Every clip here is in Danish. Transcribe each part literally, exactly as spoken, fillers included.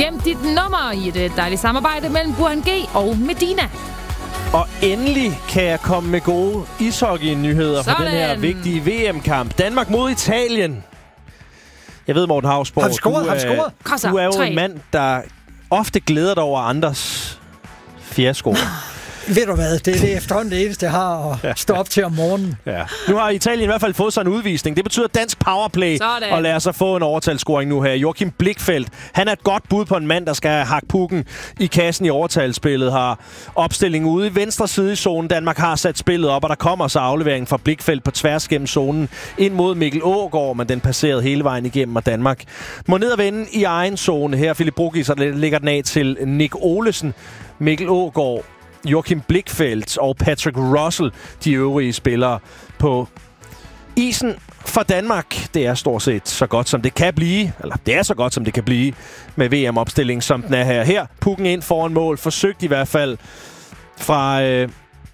Gem dit nummer i et dejligt samarbejde mellem Burhan G og Medina. Og endelig kan jeg komme med gode ishockey-nyheder for den her vigtige V M-kamp. Danmark mod Italien. Jeg ved, Morten Hausborg, han scoret, han scoret. du er jo en mand, der ofte glæder dig over andres fiaskoer. Ved du hvad, det er det efterhånden det eneste, jeg har at stå op til om morgenen. Ja. Nu har Italien i hvert fald fået sig en udvisning. Det betyder dansk powerplay, sådan. Og lad os så få en overtalsscoring nu her. Joachim Blichfeldt, han er et godt bud på en mand, der skal hakke pukken i kassen i overtalsspillet. Har opstillingen ude i venstre side i zonen. Danmark har sat spillet op, og der kommer så afleveringen fra Blichfeldt på tværs gennem zonen ind mod Mikkel Aagaard, men den passerede hele vejen igennem, og Danmark må ned og vende i egen zone. Her Philip Brugis, så lægger den af til Nick Olesen, Mikkel Aagaard, Joachim Blichfeldt og Patrick Russell, de øvrige spillere på isen for Danmark. Det er stort set så godt, som det kan blive. Eller det er så godt, som det kan blive med V M-opstillingen, som den er her. Her, pukken ind foran mål. Forsøgt i hvert fald fra... Øh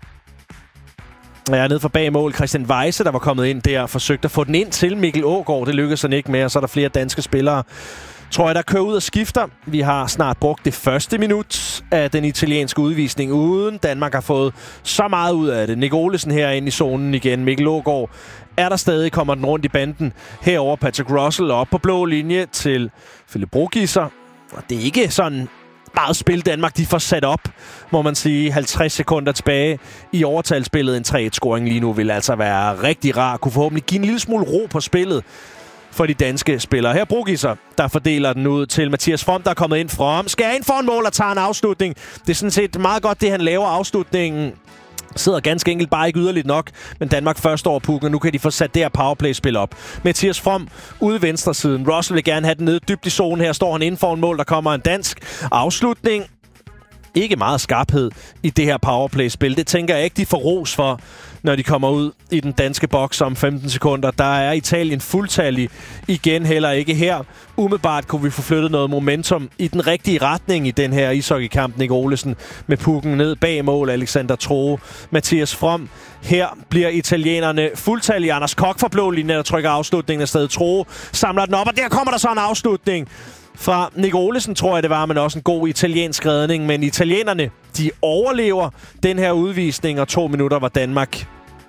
Ja, ned for bag mål. Christian Weise, der var kommet ind der, forsøgte at få den ind til Mikkel Aagaard. Det lykkedes han ikke med, og så er der flere danske spillere, tror jeg, der kører ud og skifter. Vi har snart brugt det første minut af den italienske udvisning, uden Danmark har fået så meget ud af det. Nick Olesen herinde i zonen igen. Mikkel Aagaard er der stadig, kommer den rundt i banden. Herover Patrick Russell op på blå linje til Philip Brugis. Og det er ikke sådan meget spil Danmark, de får sat op, må man sige, halvtreds sekunder tilbage i overtalsspillet. En tre et-scoring lige nu vil altså være rigtig rar. Kunne forhåbentlig give en lille smule ro på spillet for de danske spillere. Her Brugiser, der fordeler den ud til Mathias From, der er kommet ind from. Skal ind for en mål og tager en afslutning. Det er sådan set meget godt, det han laver afslutningen. Sidder ganske enkelt bare ikke yderligt nok, men Danmark først over pukken, og nu kan de få sat det her powerplay-spil op. Mathias From ude i venstre siden. Russell vil gerne have den nede dybt i zonen. Her står han inden for en mål, der kommer en dansk afslutning. Ikke meget skarphed i det her powerplay-spil. Det tænker jeg ikke, de får ros for, når de kommer ud i den danske boks om femten sekunder. Der er Italien fuldtallig igen, heller ikke her. Umiddelbart kunne vi få flyttet noget momentum i den rigtige retning i den her ishockeykamp. Nick Olesen med pukken ned bag mål. Alexander Troe, Mathias From. Her bliver italienerne fuldtallige. Anders Koch fra blå linje, der trykker afslutningen af stedet. Troe samler den op, og der kommer der så en afslutning fra Nick Olesen, tror jeg det var, men også en god italiensk redning. Men italienerne, de overlever den her udvisning, og to minutter var Danmark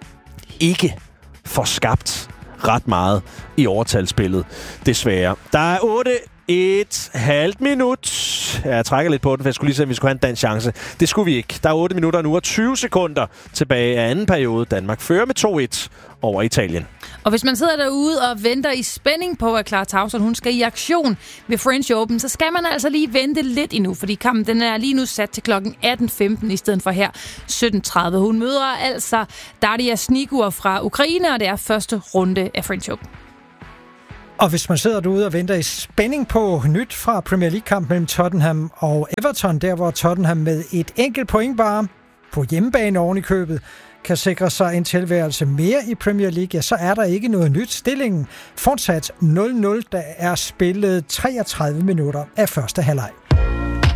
ikke får skabt ret meget i overtalsspillet, desværre. Der er otte et halvt minut. Jeg trækker lidt på den, for jeg skulle lige se, at vi skulle have en dansk chance. Det skulle vi ikke. Der er otte minutter nu og tyve sekunder tilbage af anden periode. Danmark fører med to et over Italien. Og hvis man sidder derude og venter i spænding på, at Clara Tauson, hun skal i aktion ved French Open, så skal man altså lige vente lidt endnu, fordi kampen den er lige nu sat til klokken atten femten i stedet for her sytten tredive. Hun møder altså Daria Snigur fra Ukraine, og det er første runde af French Open. Og hvis man sidder derude og venter i spænding på nyt fra Premier League-kamp mellem Tottenham og Everton, der hvor Tottenham med et enkelt point bare på hjemmebane oven i købet kan sikre sig en tilværelse mere i Premier League, ja, så er der ikke noget nyt. Stillingen fortsat nul nul, der er spillet treogtredive minutter af første halvleg.